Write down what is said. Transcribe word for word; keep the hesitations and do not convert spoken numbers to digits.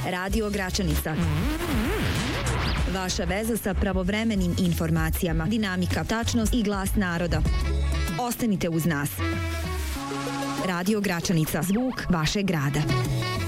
Radio Gračanica. Vaša veza sa pravovremenim informacijama, dinamika, tačnost i glas naroda. Ostanite uz nas. Radio Gračanica, zvuk vašeg grada.